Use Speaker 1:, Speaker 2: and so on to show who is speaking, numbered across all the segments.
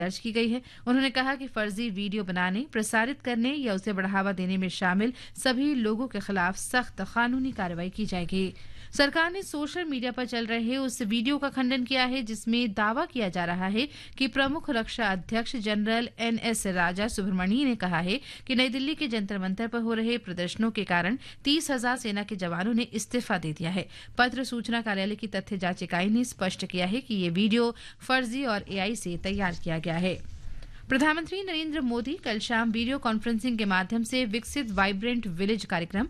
Speaker 1: दर्ज की गई है। उन्होंने कहा कि फर्जी वीडियो बनाने, प्रसारित करने या उसे बढ़ावा देने में शामिल सभी लोगों के खिलाफ सख्त कानूनी कार्रवाई की जाएगी। सरकार ने सोशल मीडिया पर चल रहे उस वीडियो का खंडन किया है जिसमें दावा किया जा रहा है कि प्रमुख रक्षा अध्यक्ष जनरल एनएस राजा सुब्रमण्यम ने कहा है कि नई दिल्ली के जंतर मंतर पर हो रहे प्रदर्शनों के कारण 30,000 सेना के जवानों ने इस्तीफा दे दिया है। पत्र सूचना कार्यालय की तथ्य जांच इकाई ने स्पष्ट किया है कि ये वीडियो फर्जी और एआई से तैयार किया गया है। प्रधानमंत्री नरेंद्र मोदी कल शाम वीडियो कॉन्फ्रेंसिंग के माध्यम से विकसित वाइब्रेंट विलेज कार्यक्रम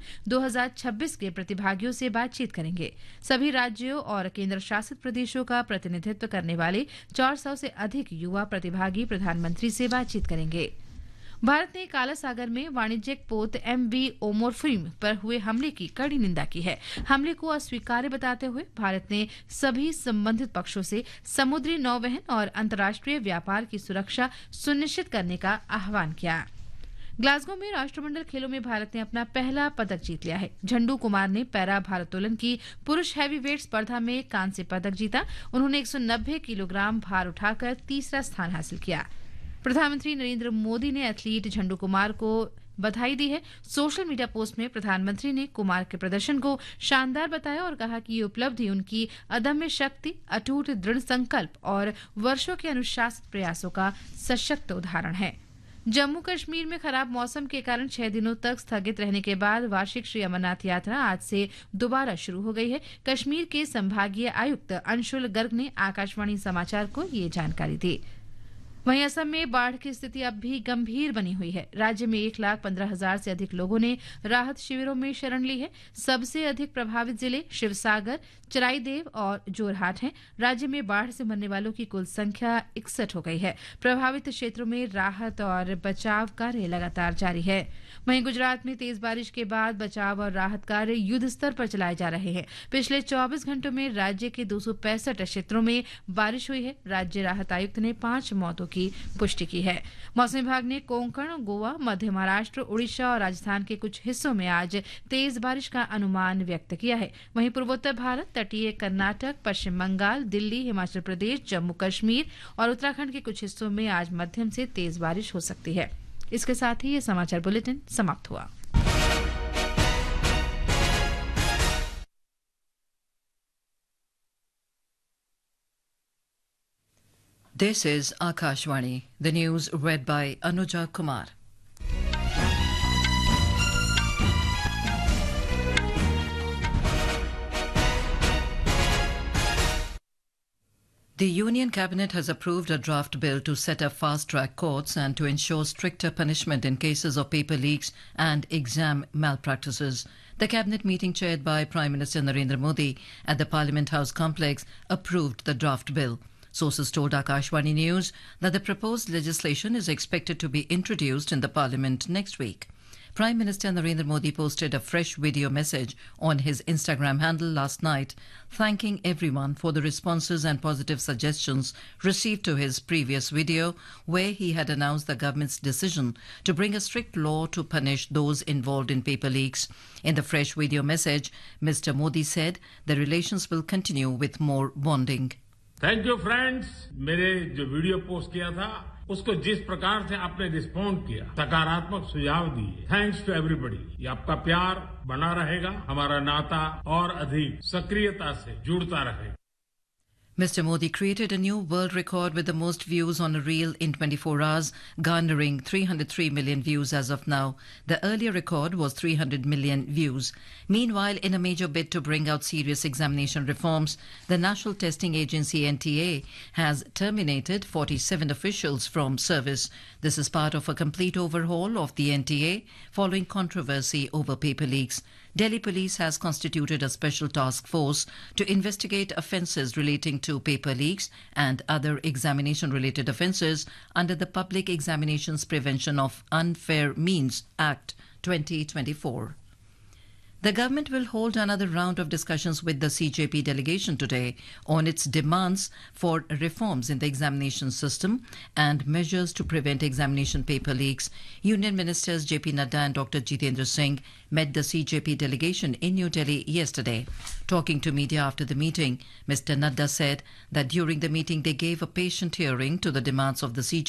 Speaker 1: 2026 के प्रतिभागियों से बातचीत करेंगे। सभी राज्यों और केंद्र शासित प्रदेशों का प्रतिनिधित्व करने वाले 400 से अधिक युवा प्रतिभागी प्रधानमंत्री से बातचीत करेंगे। भारत ने काला सागर में वाणिज्यिक पोत एमवी ओमोफिल्म पर हुए हमले की कड़ी निंदा की है। हमले को अस्वीकार्य बताते हुए भारत ने सभी संबंधित पक्षों से समुद्री नौवहन और अंतर्राष्ट्रीय व्यापार की सुरक्षा सुनिश्चित करने का आह्वान किया। ग्लासगो में राष्ट्रमंडल खेलों में भारत ने अपना पहला पदक जीत लिया है। झंडू कुमार ने पैरा भारोत्तोलन की पुरुष हैवीवेट स्पर्धा में कांस्य पदक जीता। उन्होंने 190 किलोग्राम भार उठाकर तीसरा स्थान हासिल किया। प्रधानमंत्री नरेंद्र मोदी ने एथलीट झंडू कुमार को बधाई दी है। सोशल मीडिया पोस्ट में प्रधानमंत्री ने कुमार के प्रदर्शन को शानदार बताया और कहा कि ये उपलब्धि उनकी अदम्य शक्ति, अटूट दृढ़ संकल्प और वर्षों के अनुशासित प्रयासों का सशक्त उदाहरण है। जम्मू कश्मीर में खराब मौसम के कारण 6 दिनों तक स्थगित रहने के बाद वार्षिक श्री अमरनाथ यात्रा आज से दोबारा शुरू हो गई है। कश्मीर के संभागीय आयुक्त अंशुल गर्ग ने आकाशवाणी समाचार को ये जानकारी दी। वहीं असम में बाढ़ की स्थिति अब भी गंभीर बनी हुई है। राज्य में 1,15,000 से अधिक लोगों ने राहत शिविरों में शरण ली है। सबसे अधिक प्रभावित जिले शिवसागर, चराईदेव और जोरहाट हैं। राज्य में बाढ़ से मरने वालों की कुल संख्या 61 हो गई है। प्रभावित क्षेत्रों में राहत और बचाव कार्य लगातार जारी है। वहीं गुजरात में तेज बारिश के बाद बचाव और राहत कार्य युद्ध स्तर पर चलाए जा रहे हैं। पिछले 24 घंटों में राज्य के 265 क्षेत्रों में बारिश हुई है। राज्य राहत आयुक्त ने 5 मौतों की पुष्टि की है। मौसम विभाग ने कोंकण, गोवा, मध्य महाराष्ट्र, उड़ीसा और राजस्थान के कुछ हिस्सों में आज तेज बारिश का अनुमान व्यक्त किया है। वहीं पूर्वोत्तर भारत, तटीय कर्नाटक, पश्चिम बंगाल, दिल्ली, हिमाचल प्रदेश, जम्मू कश्मीर और उत्तराखंड के कुछ हिस्सों में आज मध्यम से तेज बारिश हो सकती है। इसके साथ ही ये समाचार बुलेटिन समाप्त हुआ।
Speaker 2: This is Akashvani, the news read by Anuja Kumar. The Union Cabinet has approved a draft bill to set up fast-track courts and to ensure stricter punishment in cases of paper leaks and exam malpractices. The Cabinet meeting chaired by Prime Minister Narendra Modi at the Parliament House complex approved the draft bill. Sources told Akashvani News that the proposed legislation is expected to be introduced in the Parliament next week. Prime Minister Narendra Modi posted a fresh video message on his Instagram handle last night, thanking everyone for the responses and positive suggestions received to his previous video, where he had announced the government's decision to bring a strict law to punish those involved in paper leaks. In the fresh video message, Mr. Modi said the relations will continue with more bonding.
Speaker 3: Thank you friends. मेरे जो video post किया था उसको जिस प्रकार से आपने respond किया, सकारात्मक सुझाव दिए, थैंक्स टू एवरीबॉडी। ये आपका प्यार बना रहेगा, हमारा नाता और अधिक सक्रियता से जुड़ता रहेगा।
Speaker 2: Mr. Modi created a new world record with the most views on a reel in 24 hours, garnering 303 million views as of now. The earlier record was 300 million views. Meanwhile, in a major bid to bring out serious examination reforms, the National Testing Agency NTA has terminated 47 officials from service. This is part of a complete overhaul of the NTA following controversy over paper leaks. Delhi Police has constituted a special task force to investigate offences relating to paper leaks and other examination-related offences under the Public Examinations Prevention of Unfair Means Act 2024. The government will hold another round of discussions with the CJP delegation today on its demands for reforms in the examination system and measures to prevent examination paper leaks. Union Ministers JP Nadda and Dr. Jitendra Singh met the CJP delegation in New Delhi yesterday. Talking to media after the meeting, Mr. Nadda said that during the meeting they gave a patient hearing to the demands of the CJP